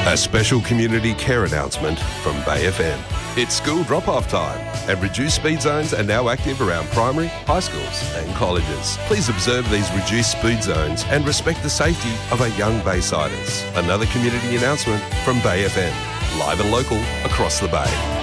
A special community care announcement from Bay FM. It's school drop-off time and reduced speed zones are now active around primary, high schools and colleges. Please observe these reduced speed zones and respect the safety of our young Baysiders. Another community announcement from Bay FM. Live and local across the Bay.